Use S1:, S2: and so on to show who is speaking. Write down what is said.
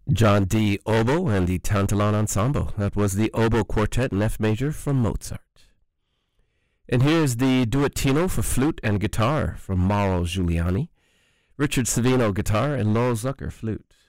S1: John D. Oboe and the Tantalon Ensemble. That was the Oboe Quartet in F major from Mozart. And here's the Duettino for flute and guitar from Mauro Giuliani, Richard Savino guitar, and Lowell Zucker flute.